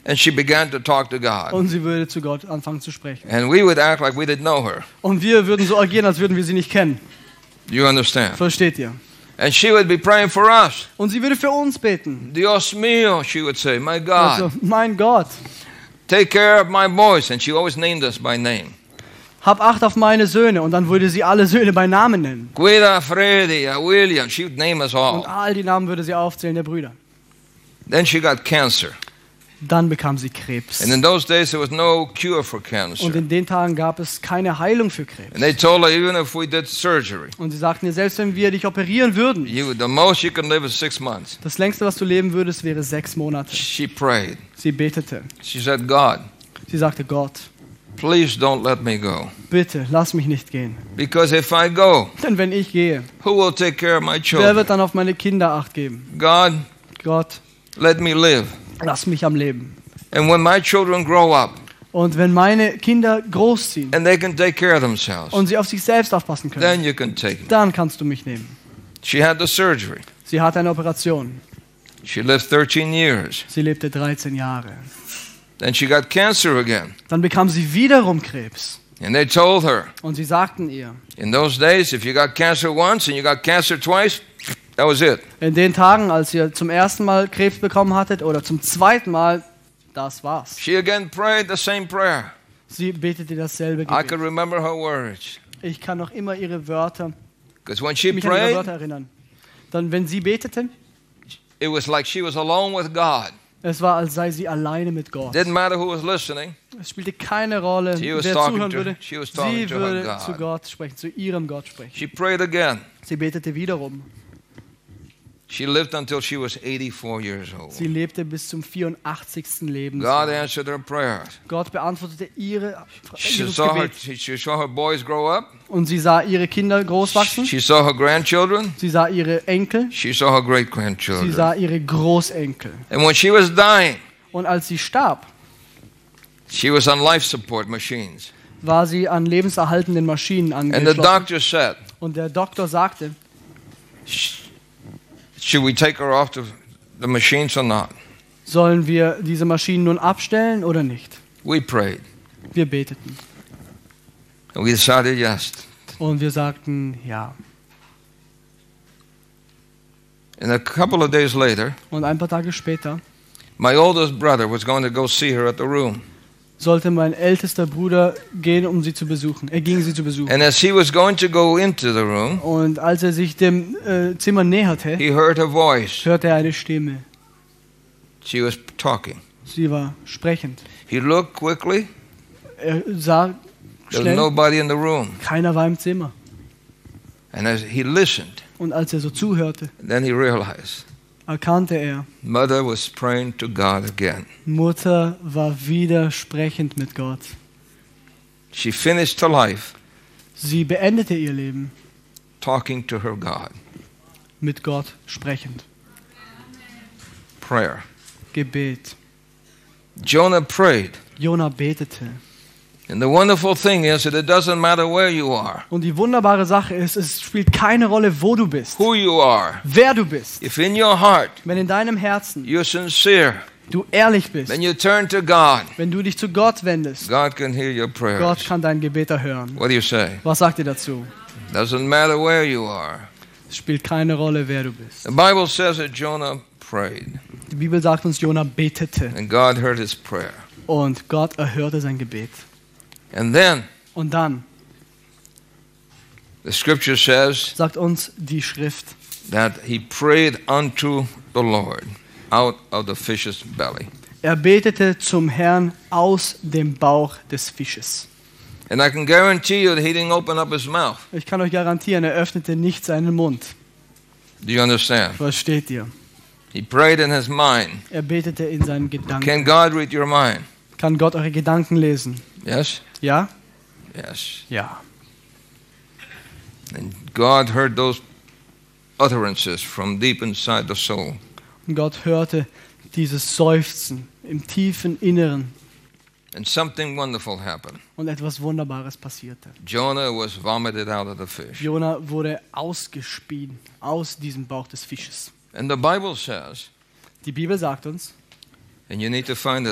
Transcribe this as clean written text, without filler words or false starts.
And she began to talk to God. Und sie würde zu Gott anfangen zu sprechen. And we would act like we didn't know her. Und wir würden so agieren, als würden wir sie nicht kennen. You understand? Versteht ihr? And she would be praying for us. Und sie würde für uns beten. Dios mío, she would say, my God, Also, mein Gott, take care of my boys. And she always named us by name. hab Acht auf meine Söhne. Und dann würde sie alle Söhne bei Namen nennen. Cuida a Freddy, a William. She would name us Und all. all die Namen würde sie aufzählen, der Brüder. Then she got cancer. Dann bekam sie Krebs. And in those days, there was no cure for Und cancer. in den Tagen gab es keine Heilung für Krebs. And they told her, even if we did surgery, Und sie sagten ihr, selbst wenn wir dich operieren würden, the most you can live is 6 months. das längste, was du leben würdest, wäre 6 Monate. She prayed. Sie betete. She said, God, Sie sagte, Gott, please don't let me go. bitte, lass mich nicht gehen. Because if I go, Denn wenn ich gehe, who will take care of my wer children? wird dann auf meine Kinder Acht geben? God, Gott, let me live. lass mich am Leben. And when my children grow up Und wenn meine Kinder großziehen and they can take care of themselves, und sie auf sich selbst aufpassen können, then you can take them. dann kannst du mich nehmen. She had the surgery. Sie hatte eine Operation. She lived 13 years. Sie lebte 13 Jahre. Then she got cancer again. Dann bekam sie wiederum Krebs. And they told her, Und sie sagten ihr, in those days, if you got cancer once and you got cancer twice, that was it. in den Tagen, als ihr zum ersten Mal Krebs bekommen hattet oder zum zweiten Mal, das war's. She again prayed the same prayer. Sie betete dasselbe I could Gebet. remember her words. Ich kann noch immer ihre Wörter, Because when she mich an ihre prayed, Wörter erinnern. Dann, wenn sie betete, it was like she was alone with God. es war, als sei sie alleine mit Gott. Didn't matter who was listening. Es spielte keine Rolle, She was wer talking zuhören to- würde. she was talking Sie to her würde God. zu Gott sprechen, zu ihrem Gott sprechen. She prayed again. Sie betete wiederum. She lived until she was 84 years old. Sie lebte bis zum 84. God Lebensjahr. answered her prayers. Gott beantwortete ihres She saw Gebet. she saw her boys grow up. Und sie sah ihre Kinder groß wachsen. She saw her grandchildren. Sie sah ihre Enkel. She saw her Sie great-grandchildren. sah ihre Großenkel. And when she was dying, Und als sie starb, she was on life support machines. war sie an lebenserhaltenden Maschinen And the angeschlossen. doctor said, Und der Doktor sagte, should we take her off the machines or not? sollen wir diese Maschinen nun abstellen oder nicht? We prayed. Wir beteten. And we decided yes. Und wir sagten ja. And a couple of days later, Und ein paar Tage später my oldest brother was going to go see her at the room. sollte mein ältester Bruder gehen, um sie zu besuchen. Er ging sie zu besuchen. And as he was going to go into the room, Und als er sich dem Zimmer näherte, he heard a voice. hörte er eine Stimme. She was talking. Sie war sprechend. He looked quickly. Er sah There was schnell, nobody in the room. keiner war im Zimmer. And as he listened, Und als er so zuhörte, then he realized erkannte er, mother was praying to God again. Mutter war wieder sprechend mit Gott. She finished her life Sie beendete ihr Leben talking to her God. mit Gott sprechend. Prayer. Gebet. Jonah prayed. Jona betete. And the wonderful thing is that it doesn't matter where you are, Und die wunderbare Sache ist, es spielt keine Rolle, wo du bist, who you are. wer du bist. If in your heart Wenn in deinem Herzen you're sincere, du ehrlich bist, then you turn to God. wenn du dich zu Gott wendest, God can hear your Gott prayers. kann dein Gebet erhören. What do you say? Was sagt ihr dazu? Doesn't matter where you are. Es spielt keine Rolle, wer du bist. The Bible says that Jonah prayed, Die Bibel sagt uns, Jona betete and God heard his prayer. und Gott erhörte sein Gebet. And then Und dann the scripture says sagt uns die Schrift, that he prayed unto the Lord out of the fish's belly. er betete zum Herrn aus dem Bauch des Fisches. And I can guarantee you that he didn't open up his mouth. Ich kann euch garantieren, er öffnete nicht seinen Mund. Do you understand? Versteht ihr? He prayed in his mind. Er betete in seinen Gedanken. Can God read your mind? Kann Gott eure Gedanken lesen? Yes? Ja? Yes. Ja. And God heard those utterances from deep inside the soul. Und Gott hörte dieses Seufzen im tiefen Inneren And something wonderful happened. und etwas Wunderbares passierte. Jonah was vomited out of the fish. Jona wurde ausgespien aus diesem Bauch des Fisches. And the Bible says, Die Bibel sagt uns, and you need to find